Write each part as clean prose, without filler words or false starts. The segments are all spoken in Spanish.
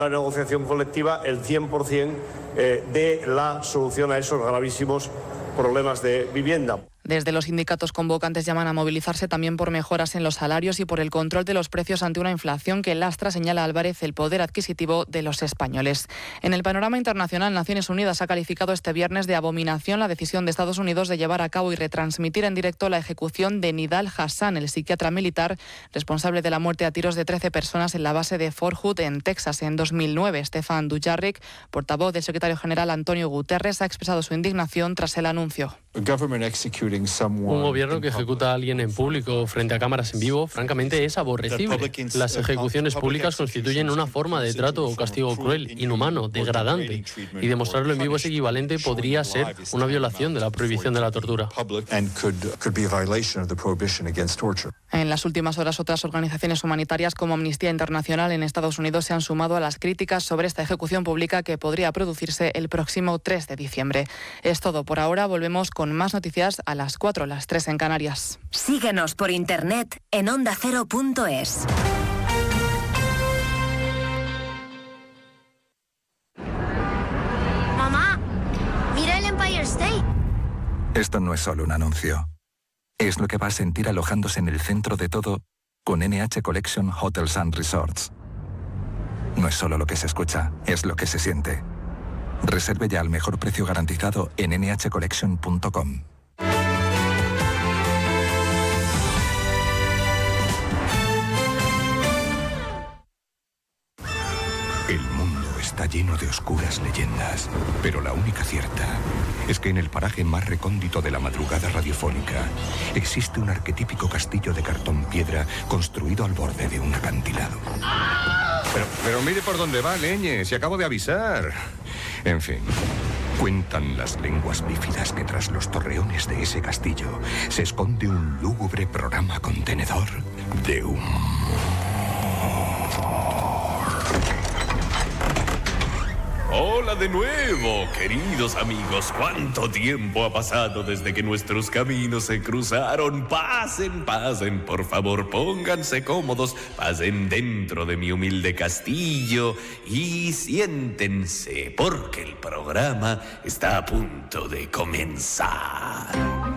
La negociación colectiva, el 100% de la solución a esos gravísimos problemas de vivienda. Desde los sindicatos convocantes llaman a movilizarse también por mejoras en los salarios y por el control de los precios ante una inflación que lastra, señala Álvarez, el poder adquisitivo de los españoles. En el panorama internacional, Naciones Unidas ha calificado este viernes de abominación la decisión de Estados Unidos de llevar a cabo y retransmitir en directo la ejecución de Nidal Hassan, el psiquiatra militar responsable de la muerte a tiros de 13 personas en la base de Fort Hood, en Texas, en 2009. Stefan Dujarric, portavoz del secretario general Antonio Guterres, ha expresado su indignación tras el anuncio. Un gobierno que ejecuta a alguien en público frente a cámaras en vivo, francamente, es aborrecible. Las ejecuciones públicas constituyen una forma de trato o castigo cruel, inhumano, degradante. Y demostrarlo en vivo es equivalente, podría ser una violación de la prohibición de la tortura. En las últimas horas, otras organizaciones humanitarias como Amnistía Internacional en Estados Unidos se han sumado a las críticas sobre esta ejecución pública que podría producirse el próximo 3 de diciembre. Es todo por ahora. Volvemos con más noticias a las 4, las 3 en Canarias. Síguenos por internet en ondacero.es. Mamá, mira el Empire State. Esto no es solo un anuncio. Es lo que va a sentir alojándose en el centro de todo con NH Collection Hotels and Resorts. No es solo lo que se escucha, es lo que se siente. Reserve ya al mejor precio garantizado en nhcollection.com. El mundo está lleno de oscuras leyendas, pero la única cierta es que en el paraje más recóndito de la madrugada radiofónica existe un arquetípico castillo de cartón piedra construido al borde de un acantilado. Pero mire por dónde va, Leñe, si acabo de avisar. En fin, cuentan las lenguas bífidas que tras los torreones de ese castillo se esconde un lúgubre programa contenedor de humor. Hola de nuevo, queridos amigos. ¿Cuánto tiempo ha pasado desde que nuestros caminos se cruzaron? Pasen, por favor, pónganse cómodos, pasen dentro de mi humilde castillo y siéntense, porque el programa está a punto de comenzar.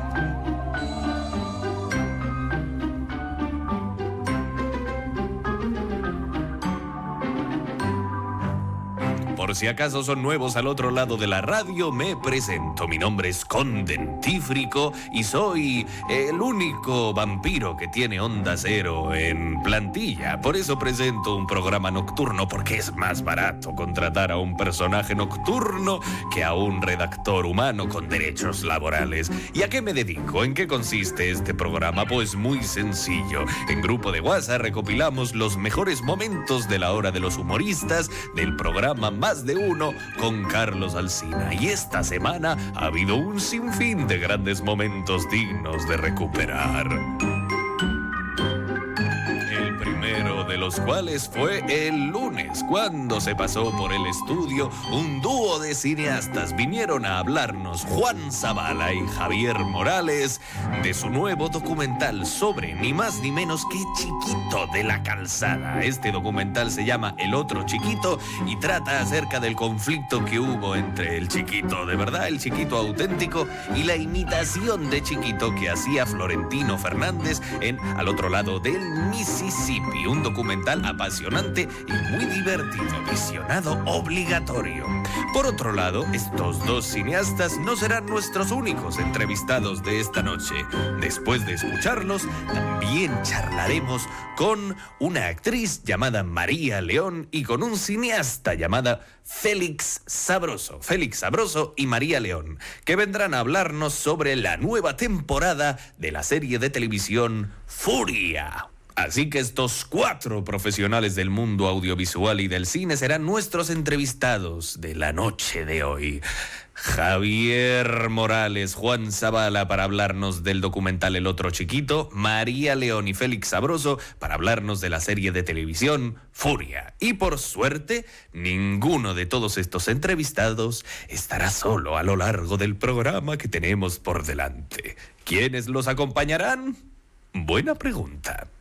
Por si acaso son nuevos al otro lado de la radio, me presento. Mi nombre es Condentífrico y soy el único vampiro que tiene Onda Cero en plantilla. Por eso presento un programa nocturno, porque es más barato contratar a un personaje nocturno que a un redactor humano con derechos laborales. ¿Y a qué me dedico? ¿En qué consiste este programa? Pues muy sencillo. En grupo de WhatsApp recopilamos los mejores momentos de la hora de los humoristas del programa Más de Uno con Carlos Alsina. Y esta semana ha habido un sinfín de grandes momentos dignos de recuperar. El primero de los cuales fue el lunes, cuando se pasó por el estudio un dúo de cineastas. Vinieron a hablarnos Juan Zabala y Javier Morales de su nuevo documental sobre ni más ni menos que Chiquito de la Calzada. Este documental se llama El Otro Chiquito y trata acerca del conflicto que hubo entre el Chiquito de verdad, el Chiquito auténtico, y la imitación de Chiquito que hacía Florentino Fernández en Al Otro Lado del Mississippi. Un documental apasionante y muy divertido, visionado obligatorio. Por otro lado, estos dos cineastas no serán nuestros únicos entrevistados de esta noche. Después de escucharlos, también charlaremos con una actriz llamada María León y con un cineasta llamada Félix Sabroso y María León, que vendrán a hablarnos sobre la nueva temporada de la serie de televisión Furia. Así que estos 4 profesionales del mundo audiovisual y del cine serán nuestros entrevistados de la noche de hoy. Javier Morales, Juan Zabala para hablarnos del documental El Otro Chiquito, María León y Félix Sabroso para hablarnos de la serie de televisión Furia. Y por suerte, ninguno de todos estos entrevistados estará solo a lo largo del programa que tenemos por delante. ¿Quiénes los acompañarán? Buena pregunta.